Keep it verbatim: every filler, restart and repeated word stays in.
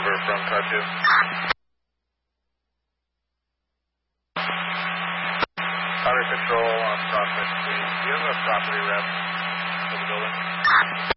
over from car two. Outer control on Prospect Street. Do you have a property rep for the building?